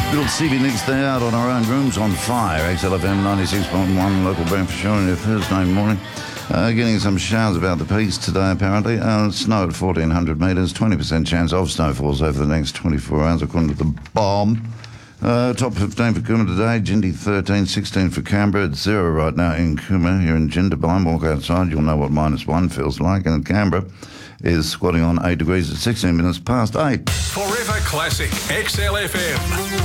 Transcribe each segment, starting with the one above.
Little CB Nicks there out on our own rooms on fire. XLFM 96.1, local Brentfordshire on your Thursday morning. Getting some showers about the peaks today, apparently. Snow at 1,400 metres, 20% chance of snowfalls over the next 24 hours, according to the BOM. Top 15 for Cooma today, Jindy 13, 16 for Canberra. It's 0 right now in Cooma. Here in Jindabyne, walk outside, you'll know what -1 feels like. And Canberra is squatting on 8 degrees at 16 minutes past 8. Forever Classic XLFM.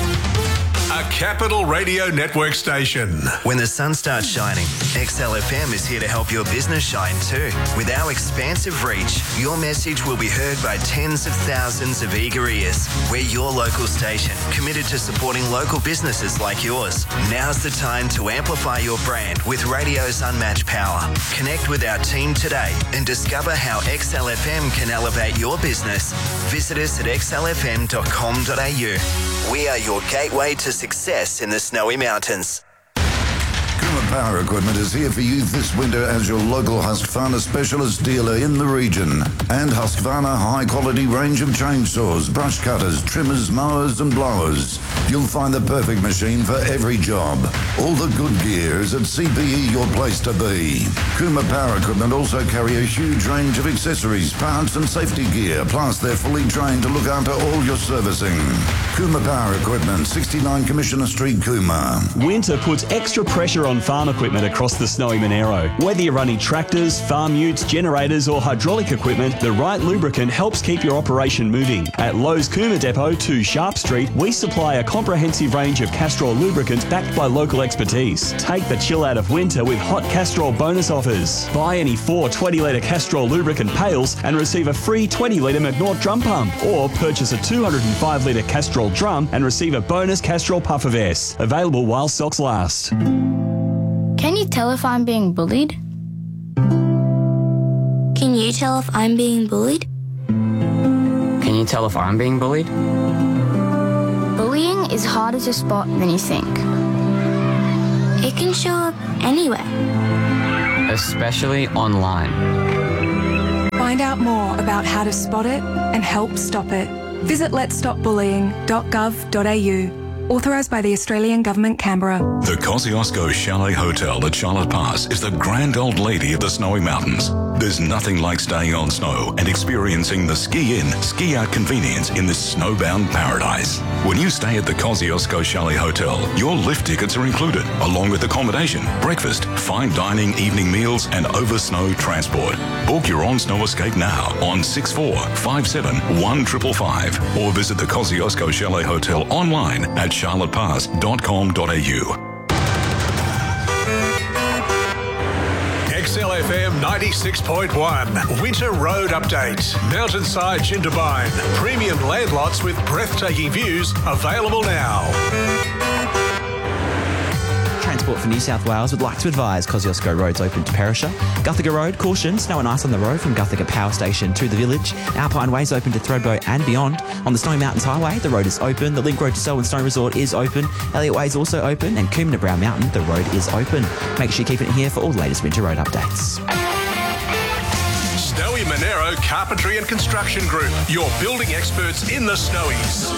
A Capital Radio Network station. When the sun starts shining, XLFM is here to help your business shine too. With our expansive reach, your message will be heard by tens of thousands of eager ears. We're your local station, committed to supporting local businesses like yours. Now's the time to amplify your brand with radio's unmatched power. Connect with our team today and discover how XLFM can elevate your business. Visit us at xlfm.com.au. We are your gateway to success in the Snowy Mountains. Cooma Power Equipment is here for you this winter as your local Husqvarna specialist dealer in the region. And Husqvarna high-quality range of chainsaws, brush cutters, trimmers, mowers and blowers. You'll find the perfect machine for every job. All the good gear is at CPE, your place to be. Cooma Power Equipment also carry a huge range of accessories, parts and safety gear, plus they're fully trained to look after all your servicing. Cooma Power Equipment, 69 Commissioner Street, Cooma. Winter puts extra pressure on farm equipment across the snowy Monero. Whether you're running tractors, farm utes, generators or hydraulic equipment, the right lubricant helps keep your operation moving. At Lowe's Cooma Depot, 2 Sharp Street, we supply a comprehensive range of Castrol lubricants backed by local expertise. Take the chill out of winter with hot Castrol bonus offers. Buy any 4 20-litre Castrol lubricant pails and receive a free 20-litre McNaught drum pump. Or purchase a 205-litre Castrol drum and receive a bonus Castrol puffer vest. Available while stocks last. Can you tell if I'm being bullied? Can you tell if I'm being bullied? Can you tell if I'm being bullied? Bullying is harder to spot than you think. It can show up anywhere. Especially online. Find out more about how to spot it and help stop it. Visit letsstopbullying.gov.au. Authorised by the Australian Government, Canberra. The Kosciuszko Chalet Hotel at Charlotte Pass is the grand old lady of the Snowy Mountains. There's nothing like staying on snow and experiencing the ski-in, ski-out convenience in this snowbound paradise. When you stay at the Kosciuszko Chalet Hotel, your lift tickets are included, along with accommodation, breakfast, fine dining, evening meals and over-snow transport. Book your on-snow escape now on 64571555 or visit the Kosciuszko Chalet Hotel online at charlottepass.com.au. XLFM 96.1 Winter Road Update. Mountainside Jindabyne. Premium land lots with breathtaking views available now. Transport for New South Wales would like to advise Kosciuszko Road's open to Perisher. Guthiga Road, caution, snow and ice on the road from Guthiga Power Station to the village. Alpine Way's open to Thredbo and beyond. On the Snowy Mountains Highway, the road is open. The Link Road to Selwyn Snow Resort is open. Elliott Way is also open. And Coombe to Brown Mountain, the road is open. Make sure you keep it here for all the latest winter road updates. Snowy Monero Carpentry and Construction Group, your building experts in the Snowies.